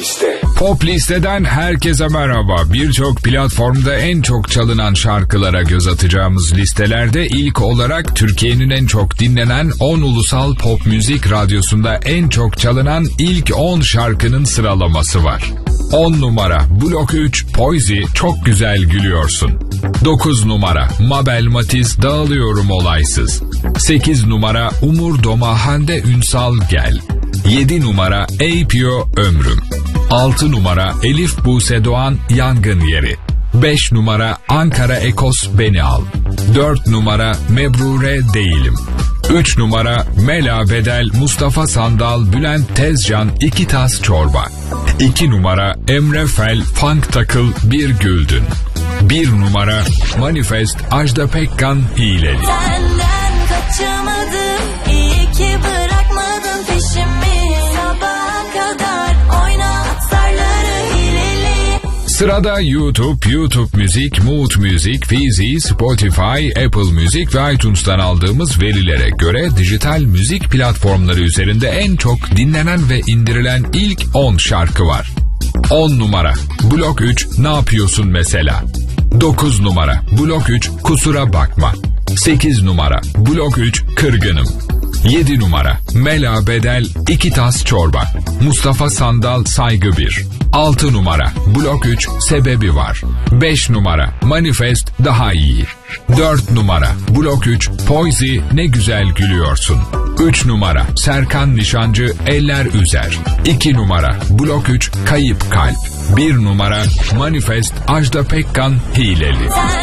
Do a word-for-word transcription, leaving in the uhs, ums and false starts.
Liste. Pop Liste'den herkese merhaba. Birçok platformda en çok çalınan şarkılara göz atacağımız listelerde ilk olarak Türkiye'nin en çok dinlenen on ulusal pop müzik radyosunda en çok çalınan ilk on şarkının sıralaması var. on numara Blok üç Poizy Çok Güzel Gülüyorsun. dokuz numara Mabel Matiz Dağılıyorum Olaysız. sekiz numara Umur Doma Hande Ünsal Gel. yedi numara Eypio Ömrüm. altı numara Elif Buse Doğan Yangın Yeri. beş numara Ankara Ekos Beni Al. dört numara Mebrure Değilim. üç numara Mela Bedel Mustafa Sandal Bülent Tezcan İki Tas Çorba. iki numara Emre Fel Funk Takıl Bir Güldün. bir numara Manifest Ajda Pekkan Hileli. Senden kaçamadım, iyi ki bırakmadın peşimi. Sabaha kadar oyna zarları hileli. Sırada YouTube, YouTube Müzik, Mood Müzik, Fizi, Spotify, Apple Müzik ve iTunes'tan aldığımız verilere göre dijital müzik platformları üzerinde en çok dinlenen ve indirilen ilk on şarkı var. on numara Blok üç Ne Yapıyorsun Mesela. dokuz numara Blok üç Kusura Bakma. sekiz numara Blok üç Kırgınım. yedi numara Mela Bedel İki Tas Çorba. Mustafa Sandal Saygı bir. altı numara Blok üç Sebebi Var. beş numara Manifest Daha İyi. dört numara Blok üç Poizy Ne Güzel Gülüyorsun. üç numara Serkan Nişancı Eller Üzer. iki numara Blok üç Kayıp Kalp. bir numara Manifest Ajda Pekkan Hileli.